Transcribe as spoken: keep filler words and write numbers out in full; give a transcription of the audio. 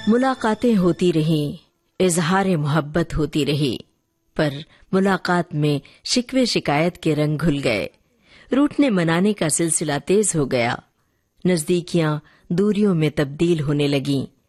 मुलाकातें होती रहीं, इजहार मोहब्बत होती रही, पर मुलाकात में शिकवे शिकायत के रंग घुल गए। रूठने मनाने का सिलसिला तेज हो गया। नजदीकियां दूरियों में तब्दील होने लगीं।